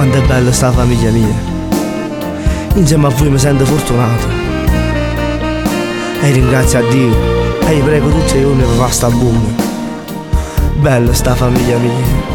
Quanto è bella sta famiglia mia, insieme a voi mi sento fortunato e ringrazio a Dio e gli prego tutti i giorni per fare sta buona. Bella sta famiglia mia.